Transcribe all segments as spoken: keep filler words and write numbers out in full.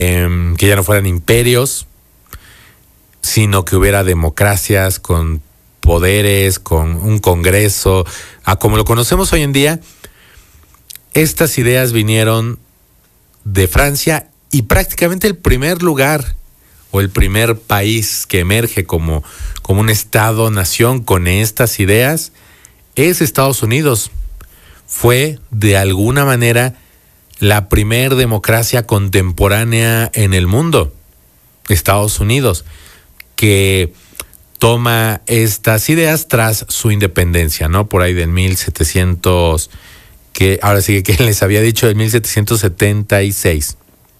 eh, que ya no fueran imperios, sino que hubiera democracias con poderes, con un congreso, a como lo conocemos hoy en día. Estas ideas vinieron de Francia y prácticamente el primer lugar o el primer país que emerge como, como un Estado-nación con estas ideas es Estados Unidos. Fue de alguna manera la primer democracia contemporánea en el mundo, Estados Unidos, que toma estas ideas tras su independencia, ¿no? Por ahí del mil setecientos, que ahora sí que les había dicho, del mil setecientos setenta y seis.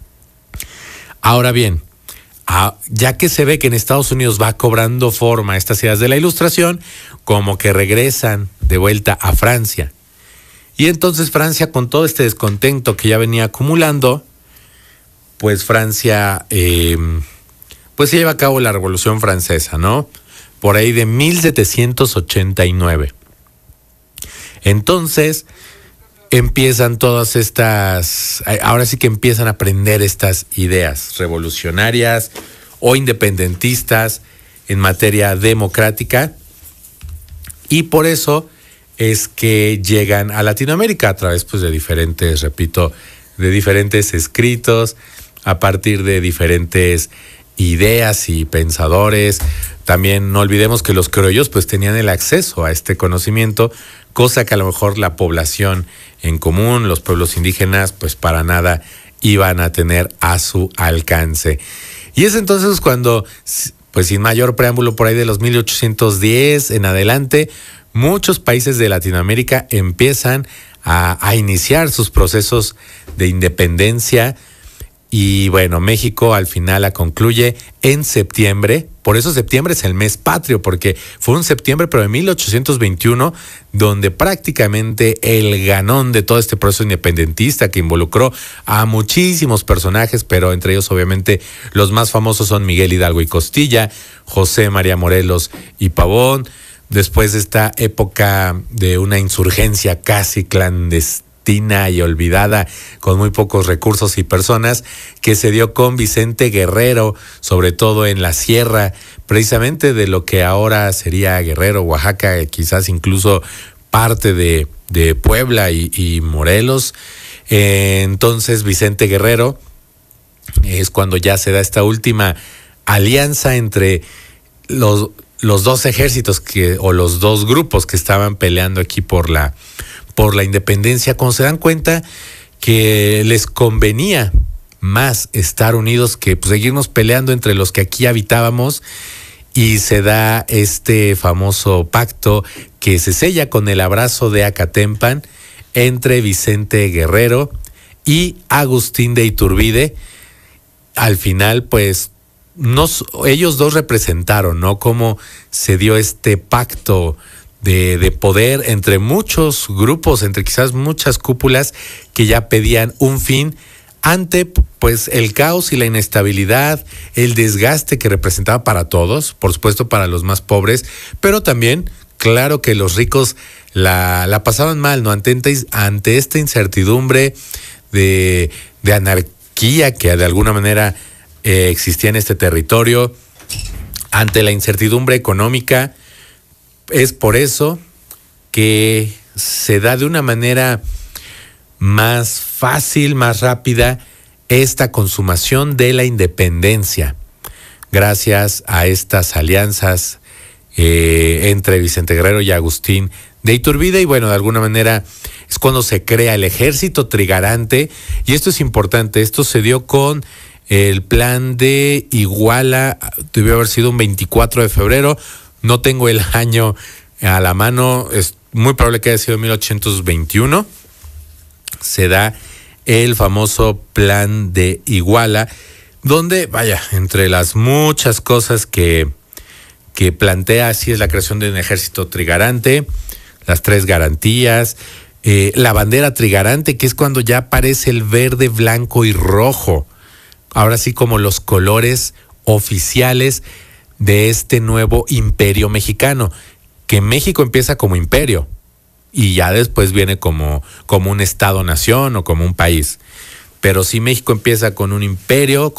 Ahora bien, a, ya que se ve que en Estados Unidos va cobrando forma estas ideas de la Ilustración, como que regresan de vuelta a Francia. Y entonces Francia, con todo este descontento que ya venía acumulando, pues Francia, eh, pues se lleva a cabo la Revolución Francesa, ¿no? Por ahí de mil setecientos ochenta y nueve. Entonces empiezan todas estas, ahora sí que empiezan a aprender estas ideas revolucionarias o independentistas en materia democrática, y por eso es que llegan a Latinoamérica a través, pues, de diferentes, repito, de diferentes escritos, a partir de diferentes ideas y pensadores. También no olvidemos que los criollos pues tenían el acceso a este conocimiento, cosa que a lo mejor la población en común, los pueblos indígenas, pues para nada iban a tener a su alcance. Y es entonces cuando, pues sin mayor preámbulo, por ahí de los mil ochocientos diez en adelante, muchos países de Latinoamérica empiezan a, a iniciar sus procesos de independencia. Y bueno, México al final la concluye en septiembre. Por eso septiembre es el mes patrio, porque fue un septiembre, pero de mil ochocientos veintiuno, donde prácticamente el ganón de todo este proceso independentista que involucró a muchísimos personajes, pero entre ellos obviamente los más famosos son Miguel Hidalgo y Costilla, José María Morelos y Pavón. Después de esta época de una insurgencia casi clandestina y olvidada, con muy pocos recursos y personas, que se dio con Vicente Guerrero, sobre todo en la sierra, precisamente de lo que ahora sería Guerrero, Oaxaca, quizás incluso parte de, de Puebla y, y Morelos. Eh, entonces Vicente Guerrero es cuando ya se da esta última alianza entre los, los dos ejércitos que, o los dos grupos que estaban peleando aquí por la por la independencia, cuando se dan cuenta que les convenía más estar unidos que pues, seguirnos peleando entre los que aquí habitábamos, y se da este famoso pacto que se sella con el abrazo de Acatempan entre Vicente Guerrero y Agustín de Iturbide. Al final, pues, nos, ellos dos representaron, ¿no?, cómo se dio este pacto De, de poder entre muchos grupos, entre quizás muchas cúpulas que ya pedían un fin ante pues el caos y la inestabilidad, el desgaste que representaba para todos, por supuesto para los más pobres, pero también, claro que los ricos la, la pasaban mal, ¿no? Ante, ante esta incertidumbre de, de anarquía que de alguna manera eh, existía en este territorio, ante la incertidumbre económica. Es por eso que se da de una manera más fácil, más rápida, esta consumación de la independencia, gracias a estas alianzas eh, entre Vicente Guerrero y Agustín de Iturbide. Y bueno, de alguna manera es cuando se crea el ejército trigarante, y esto es importante, esto se dio con el plan de Iguala, debió haber sido un veinticuatro de febrero, no tengo el año a la mano, es muy probable que haya sido mil ochocientos veintiuno. Se da el famoso plan de Iguala, donde, vaya, entre las muchas cosas que, que plantea, así es la creación de un ejército trigarante, las tres garantías, eh, la bandera trigarante, que es cuando ya aparece el verde, blanco y rojo, ahora sí como los colores oficiales de este nuevo imperio mexicano, que México empieza como imperio y ya después viene como, como un estado-nación o como un país. Pero sí, México empieza con un imperio,